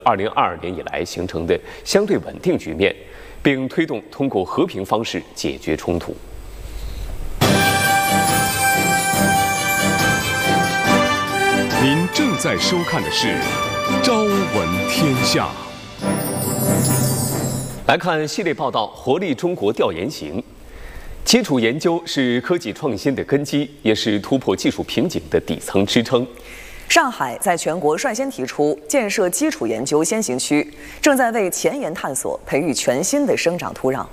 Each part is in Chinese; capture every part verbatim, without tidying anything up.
二零二二年以来形成的相对稳定局面，并推动通过和平方式解决冲突。 您正在收看的是《朝闻天下》。 来看系列报道：活力中国调研行。基础研究是科技创新的根基，也是突破技术瓶颈的底层支撑。 上海在全国率先提出建设基础研究先行区，正在为前沿探索培育全新的生长土壤。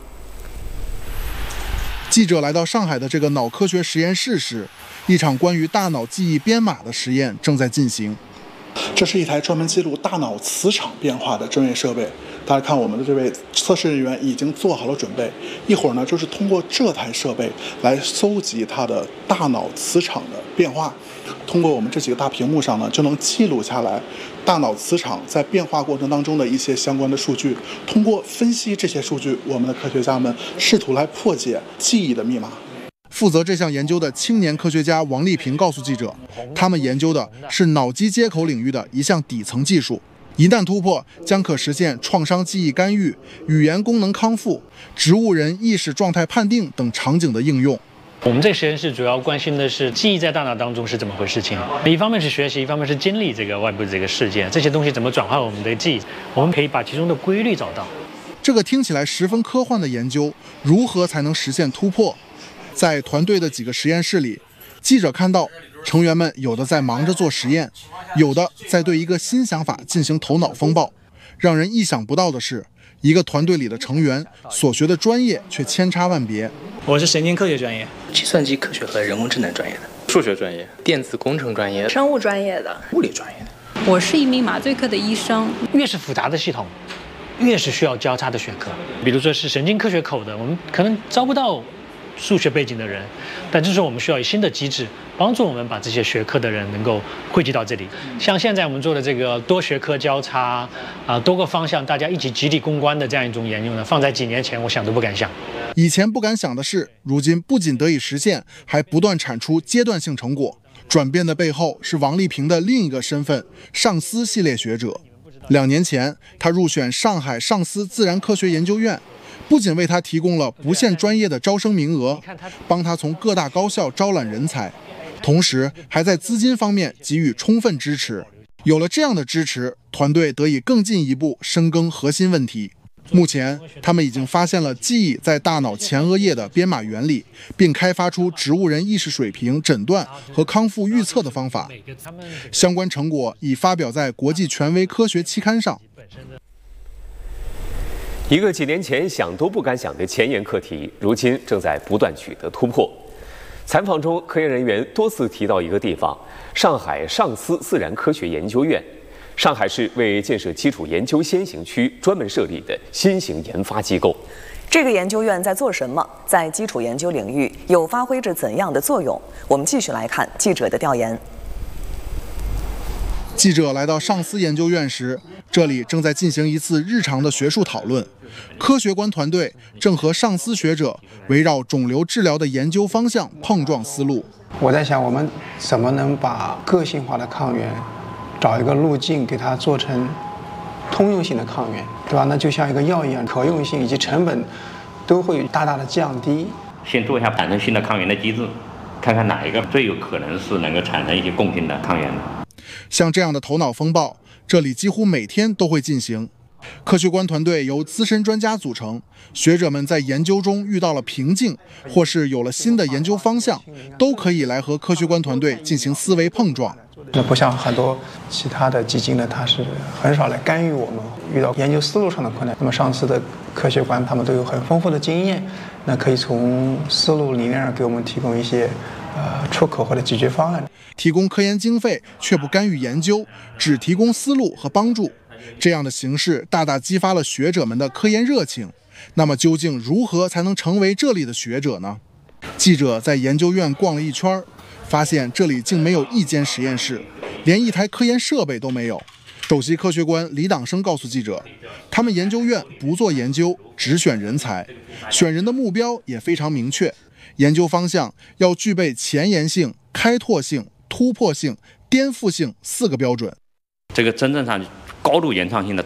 记者来到上海的这个脑科学实验室时，一场关于大脑记忆编码的实验正在进行。 这是一台专门记录大脑磁场变化的专业设备。大家看，我们的这位测试人员已经做好了准备，一会儿呢，就是通过这台设备来搜集它的大脑磁场的变化。通过我们这几个大屏幕上呢，就能记录下来大脑磁场在变化过程当中的一些相关的数据。通过分析这些数据，我们的科学家们试图来破解记忆的密码。 负责这项研究的青年科学家王丽萍告诉记者，他们研究的是脑机接口领域的一项底层技术，一旦突破，将可实现创伤记忆干预、语言功能康复、植物人意识状态判定等场景的应用。 我们这个实验室主要关心的是记忆在大脑当中是怎么回事情，一方面是学习，一方面是经历这个外部的这个事件，这些东西怎么转化我们的记忆，我们可以把其中的规律找到。 这个听起来十分科幻的研究，如何才能实现突破？在团队的几个实验室里，记者看到成员们有的在忙着做实验，有的在对一个新想法进行头脑风暴。让人意想不到的是，一个团队里的成员所学的专业却千差万别。 我是神经科学专业， 计算机科学和人工智能专业的， 数学专业， 电子工程专业， 生物专业的， 物理专业的。 我是一名麻醉科的医生。 越是复杂的系统，越是需要交叉的学科。比如说是神经科学口的，我们可能招不到数学背景的人，但这时候我们需要新的机制帮助我们把这些学科的人能够汇集到这里。像现在我们做的这个多学科交叉啊、呃，多个方向大家一起集体攻关的这样一种研究呢，放在几年前我想都不敢想。 以前不敢想的事，如今不仅得以实现，还不断产出阶段性成果。转变的背后是王丽萍的另一个身份——上思系列学者。两年前，他入选上海上思自然科学研究院。不仅为他提供了不限专业的招生名额，帮他从各大高校招揽人才，同时还在资金方面给予充分支持。有了这样的支持，团队得以更进一步深耕核心问题。目前，他们已经发现了记忆在大脑前额叶的编码原理，并开发出植物人意识水平诊断和康复预测的方法。相关成果已发表在国际权威科学期刊上。 一个几年前想都不敢想的前沿课题，如今正在不断取得突破。采访中，科研人员多次提到一个地方——上海上思自然科学研究院。上海市为建设基础研究先行区专门设立的新型研发机构。 这个研究院在做什么？在基础研究领域又发挥着怎样的作用？我们继续来看记者的调研。 记者来到上思研究院时，这里正在进行一次日常的学术讨论。科学观团队正和上思学者围绕肿瘤治疗的研究方向碰撞思路。 我在想，我们怎么能把个性化的抗原找一个路径，给它做成通用性的抗原，对吧？那就像一个药一样，可用性以及成本都会大大的降低。 先做一下产生新的抗原的机制，看看哪一个最有可能是能够产生一些共性的抗原的。 像这样的头脑风暴，这里几乎每天都会进行。科学观团队由资深专家组成，学者们在研究中遇到了瓶颈，或是有了新的研究方向，都可以来和科学观团队进行思维碰撞。 那不像很多其他的基金呢，它是很少来干预我们遇到研究思路上的困难。那么上次的科学观他们都有很丰富的经验，那可以从思路理念上给我们提供一些呃出口或者解决方案。 提供科研经费却不干预研究，只提供思路和帮助，这样的形式大大激发了学者们的科研热情。那么究竟如何才能成为这里的学者呢？记者在研究院逛了一圈，发现这里竟没有一间实验室，连一台科研设备都没有。首席科学官李党生告诉记者，他们研究院不做研究，只选人才，选人的目标也非常明确，研究方向要具备前沿性、开拓性、突破性、颠覆性四个标准。 这个真正上高度原创性的